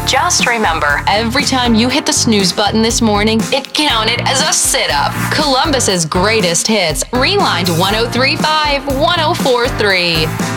Just remember, every time you hit the snooze button this morning, it counted as a sit-up. Columbus's greatest hits. Rewind 103.5, 104.3.